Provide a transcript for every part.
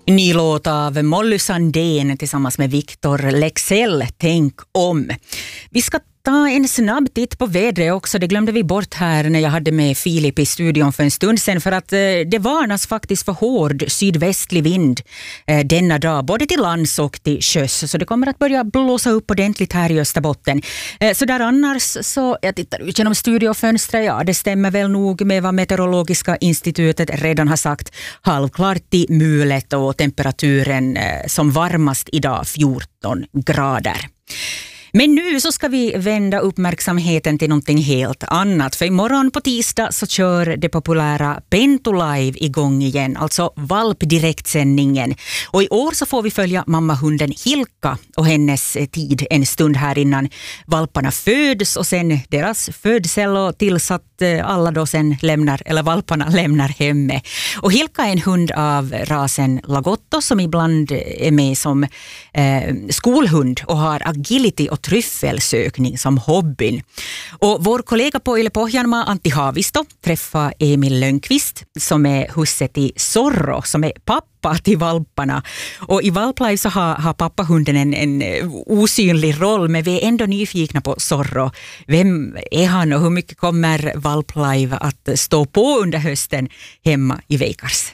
Ny låt av Molly Sandén tillsammans med Victor Lexell, Tänk om. Vi ska ta en snabb titt på vädret också. Det glömde vi bort här när jag hade med Filip i studion för en stund sedan, för att det varnas faktiskt för hård sydvästlig vind denna dag, både till lands och till sjöss. Så det kommer att börja blåsa upp ordentligt här i Österbotten. Så där annars så, jag tittar ut genom studiofönstret, ja det stämmer väl nog med vad Meteorologiska institutet redan har sagt. Halvklart i mulet och temperaturen som varmast idag 14 grader. Men nu så ska vi vända uppmärksamheten till någonting helt annat. För imorgon på tisdag så kör det populära Pentu Live igång igen. Alltså valpdirektsändningen. Och i år så får vi följa mammahunden Hilka och hennes tid en stund här innan valparna föds. Och sen deras födsel och tills att alla då sen valparna lämnar hemmet. Och Hilka är en hund av rasen Lagotto som ibland är med som skolhund och har agility och tryffelsökning som hobbyn. Och vår kollega på Yle Pohjanmaa, Antti Haavisto, träffade Emil Lönnqvist som är huset i Zorro, som är pappa till valparna. Och i Valplive så har pappahunden en osynlig roll, men vi är ändå nyfikna på Zorro. Vem är han och hur mycket kommer Valplive att stå på under hösten hemma i Veikars?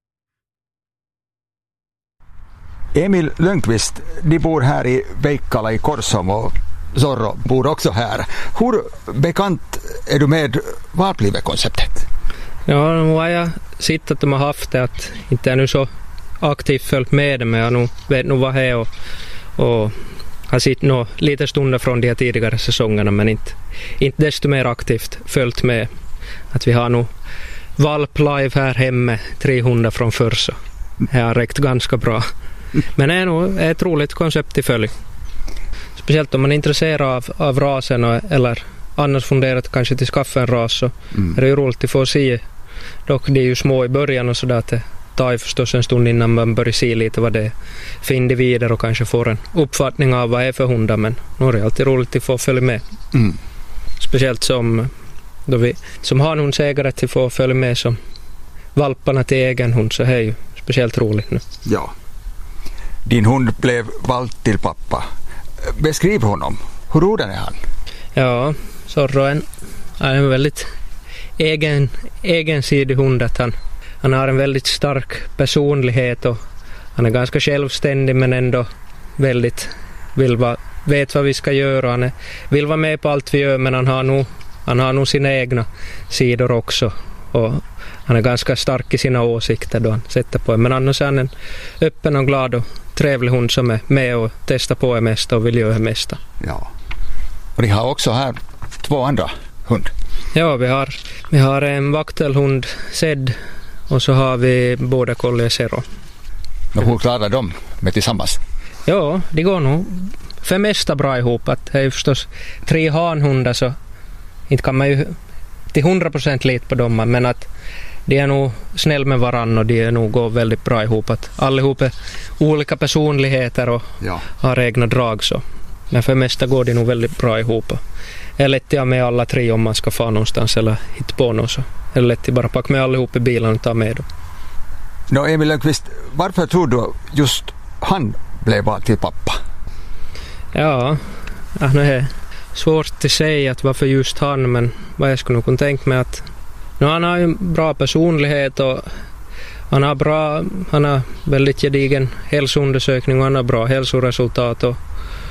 Emil Lönnqvist, de bor här i Veikkala i Korsholm och Zorro bor också här. Hur bekant är du med Valplive-konceptet? Ja, nu har jag sett att de har haft det, att inte är nu så aktivt följt med det, men jag nu vet nog vad det är och har sett nog lite stunder från de här tidigare säsongerna, men inte desto mer aktivt följt med. Att vi har nog Valplive här hemma, 300 från förr, så det har räckt ganska bra. Men det är nog ett roligt koncept i följ. Speciellt om man är intresserad av rasen eller annars funderat kanske till skaffa en ras, så är det ju roligt att få se. Dock det är ju små i början och sådär, att det tar förstås en stund innan man börjar se lite vad det är för individer och kanske får en uppfattning av vad det är för hundar, men nu är det alltid roligt att få följa med. Speciellt som har någon ägare till att få följa med som valparna till egen hund, så det är ju speciellt roligt nu. Ja. Din hund blev valp till pappa. Beskriv honom. Hur roden är han? Ja, Zorro är en väldigt egensidig hund. Att han har en väldigt stark personlighet och han är ganska självständig, men ändå väldigt vet vad vi ska göra. Han vill vara med på allt vi gör, men han har nog sina egna sidor också. Och han är ganska stark i sina åsikter då han sätter på. Men annars är han en öppen och glad och trevlig hund som är med och testar på det mesta och vill göra det mesta. Ja. Och ni har också här 2 andra hund. Ja, vi har en vaktelhund, Zed, och så har vi båda collie Zero. Och hur klarar de med tillsammans? Ja, det går nog för mesta bra ihop. Att det är förstås 3 hanhundar, så inte kan man ju till 100% lita på dem, men att de är nog snäll med varann och de är nog går väldigt bra ihop. Att allihop är olika personligheter och har egna drag, så. Men för mesta går det nog väldigt bra ihop. Det är lätt att med alla 3 om man ska få någonstans eller hitta på något, så är det lätt att bara packa med allihop i bilen och ta med dem. Nå, Emil Lönnqvist, varför tror du just han blev vald till pappa? Ja, det är svårt att säga att varför just han, men vad jag skulle nog kunna tänka mig att han har en bra personlighet och han har väldigt gedigen hälsoundersökning och han har bra hälsoresultat och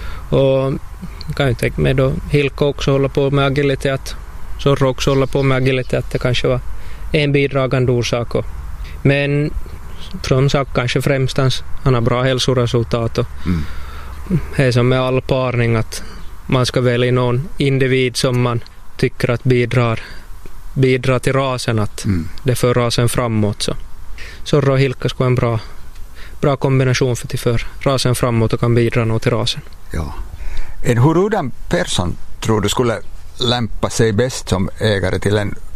kan ju tänka mig då Hilka också håller på med agility, att Zorro också håller på med agility, att det kanske var en bidragande orsak. Men från sak kanske främst han har bra hälsoresultat och det är som med all parning att man ska välja någon individ som man tycker att bidrar till rasen, att det för rasen framåt. Så Zorro och Hilka ska vara en bra kombination för rasen framåt och kan bidra nog till rasen. Ja. En hurdan person tror du skulle lämpa sig bäst som ägare till en